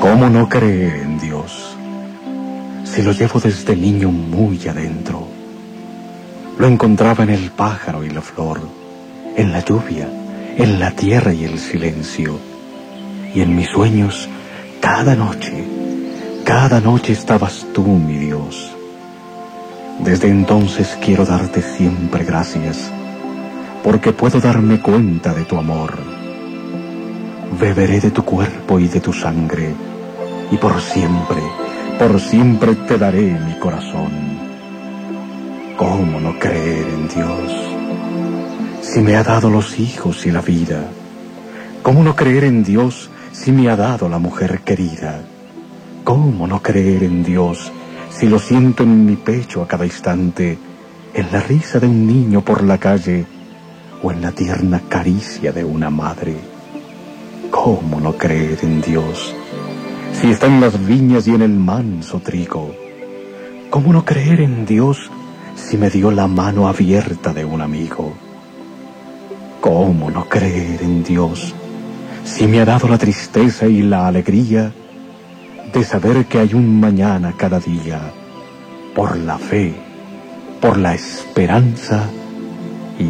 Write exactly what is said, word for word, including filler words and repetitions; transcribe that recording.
¿Cómo no creer en Dios si lo llevo desde niño muy adentro? Lo encontraba en el pájaro y la flor, en la lluvia, en la tierra y el silencio. Y en mis sueños, cada noche, cada noche estabas tú, mi Dios. Desde entonces quiero darte siempre gracias, porque puedo darme cuenta de tu amor. Beberé de tu cuerpo y de tu sangre, y por siempre, por siempre te daré mi corazón. ¿Cómo no creer en Dios si me ha dado los hijos y la vida? ¿Cómo no creer en Dios si me ha dado la mujer querida? ¿Cómo no creer en Dios si lo siento en mi pecho a cada instante, en la risa de un niño por la calle o en la tierna caricia de una madre? ¿Cómo no creer en Dios si está en las viñas y en el manso trigo? ¿Cómo no creer en Dios si me dio la mano abierta de un amigo? ¿Cómo no creer en Dios si me ha dado la tristeza y la alegría de saber que hay un mañana cada día, por la fe, por la esperanza